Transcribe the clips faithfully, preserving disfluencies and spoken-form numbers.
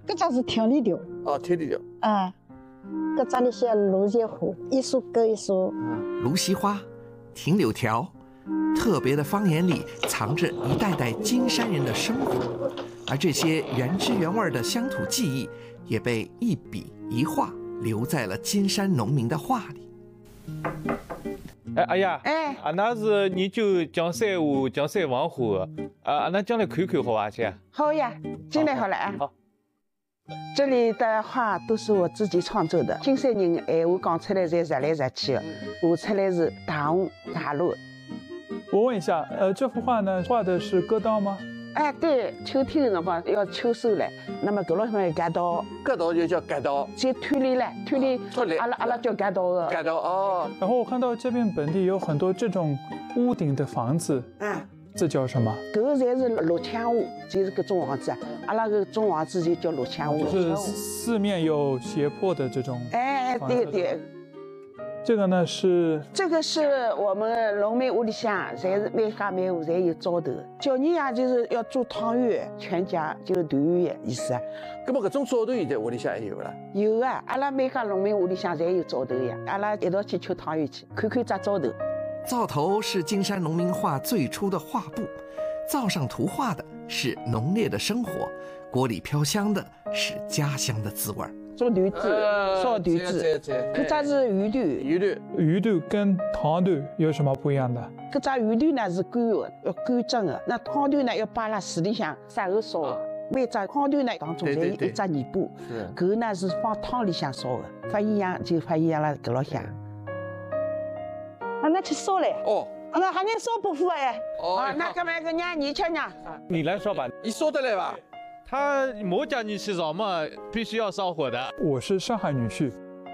搿只是天里条。 哦，天里条。 啊，搿只里些芦荟花，一束搁一束。 芦席花、亭柳条，特别的方言里藏着一代代金山人的生活，而这些原汁原味的乡土记忆，也被一笔一画留在了金山农民的画里。 哎，阿爷， 哎， 阿那是研究江山话、江山文化的，啊，阿那将来看看好伐，姐？ 好呀，进来好了啊。 好。 这里的话都是我自己创作的，金山人闲话讲出来侪实来实去的，画出来是大红大绿。 我问一下，呃，这幅画呢，画的是割稻吗？ 哎，对，秋天的辰光要秋收了，那么搿老向割稻， 割稻就叫割稻， 就脱离了，脱离， 脱离， 阿拉阿拉叫割稻的。 割稻哦。 然后我看到这边本地有很多这种屋顶的房子， 啊， 这叫什么？ 搿个侪是落墙屋，就是搿种房子啊，阿拉搿种房子就叫落墙屋。 就是四面有斜坡的这种。 哎，对对。 这个呢是， 这个是我们农民屋里向，侪是每家每户侪有灶头。小人呀，就是要做汤圆，全家就是团圆的意思啊。 那么搿种灶头现在屋里向也有了？ 有啊，阿拉每家农民屋里向侪有灶头呀。阿拉一道去吃汤圆去，看看只灶头。 灶头是金山农民画最初的画布，灶上涂画的是浓烈的生活，锅里飘香的是家乡的滋味。 做团子，烧团子，搿只是鱼团。 鱼团， 鱼团跟糖团有什么不一样的？ 搿只鱼团呢是干的，要干蒸的；那汤团呢要摆辣水里向晒后烧的。每只汤团呢当中侪有一只泥巴，搿呢是放汤里向烧的，发营养就发营养了，搿老香。啊，那去烧嘞？ 哦， 那还能烧不腐哎？ 哦， 那干嘛个让你吃呢？ 你来烧吧， 你烧得来吧？ 他没叫你去烧嘛，必须要烧火的。 我是上海女婿，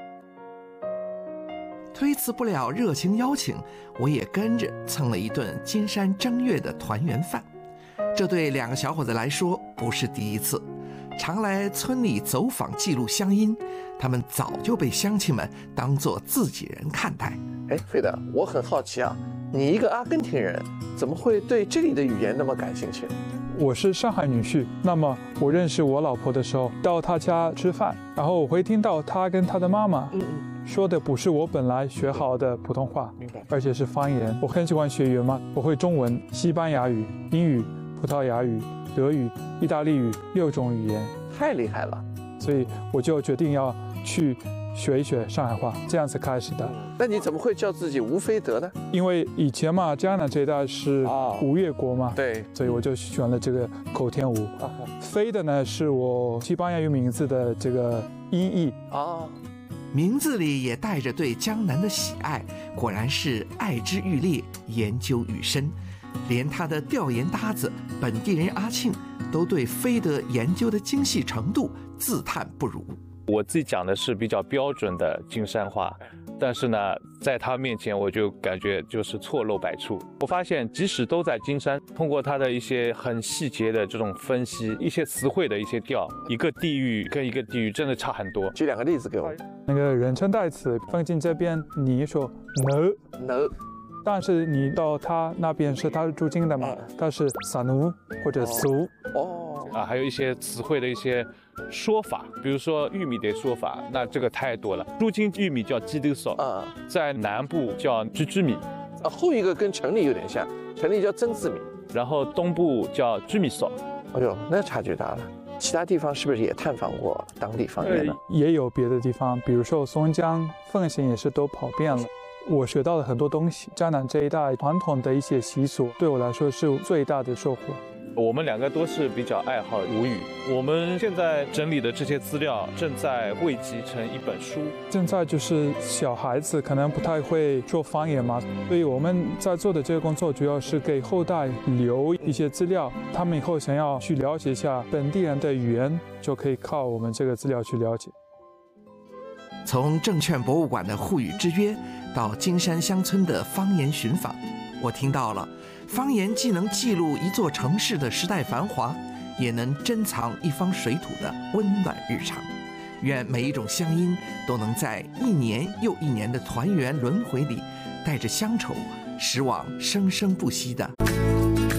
推辞不了热情邀请，我也跟着蹭了一顿金山正月的团圆饭。这对两个小伙子来说不是第一次，常来村里走访记录乡音，他们早就被乡亲们当作自己人看待。 哎，飞德，我很好奇啊，你一个阿根廷人，怎么会对这里的语言那么感兴趣？ 我是上海女婿，那么我认识我老婆的时候，到她家吃饭，然后我会听到她跟她的妈妈说的不是我本来学好的普通话， 明白， 而且是方言。我很喜欢学语言嘛，我会中文、西班牙语、英语、葡萄牙语、德语、意大利语六种语言， 太厉害了。 所以我就决定要去学一学上海话，这样子开始的。 那你怎么会叫自己吴飞德呢？ 因为以前嘛，江南这一带是吴越国嘛， 对， 所以我就选了这个口天吴。飞的呢是我西班牙语名字的这个音译啊， 名字里也带着对江南的喜爱，果然是爱之愈烈，研究愈深。连他的调研搭子本地人阿庆都对飞德研究的精细程度自叹不如。 我自己讲的是比较标准的金山话，但是呢，在他面前我就感觉就是错漏百出。我发现即使都在金山，通过他的一些很细节的这种分析，一些词汇的一些调，一个地域跟一个地域真的差很多。 举两个例子给我。 那个人称代词放进这边，你说 no no， 但是你到他那边是他是驻京的嘛，他是撒奴或者苏哦啊，还有一些词汇的一些说法，比如说玉米的说法，那这个太多了。驻京玉米叫鸡豆烧啊，在南部叫居居米， 啊，后一个跟城里有点像，城里叫曾字米， 然后东部叫居米烧。 哎呦，那差距大了。其他地方是不是也探访过当地方言呢？ 也有别的地方，比如说松江、奉贤也是都跑遍了。我学到了很多东西，江南这一带传统的一些习俗，对我来说是最大的收获。 我们两个都是比较爱好吴语，我们现在整理的这些资料正在汇集成一本书。 现在就是小孩子可能不太会说方言嘛，所以我们在做的这个工作主要是给后代留一些资料，他们以后想要去了解一下本地人的语言，就可以靠我们这个资料去了解。 从证券博物馆的沪语之约到金山乡村的方言寻访，我听到了方言既能记录一座城市的时代繁华，也能珍藏一方水土的温暖日常。愿每一种乡音都能在一年又一年的团圆轮回里，带着乡愁驶往生生不息的